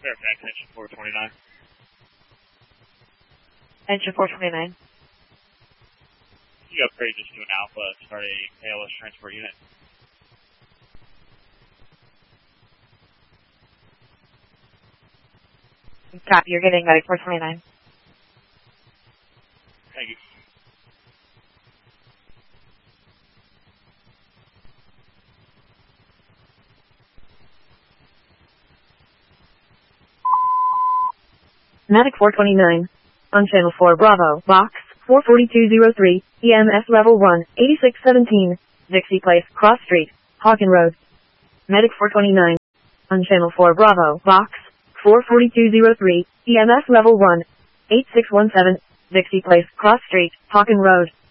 Fairfax, engine 429. Engine 429. You upgrade this to an Alpha, start a ALS transport unit. Copy, you're getting Medic 429. Thank you. Medic 429. On Channel 4 Bravo, Box 44203, EMS Level 1, 8617, Dixie Place, Cross Street, Hawken Road. Medic 429. On Channel 4 Bravo, Box 44203, EMS Level 1, 8617, Dixie Place, Cross Street, Hawken Road.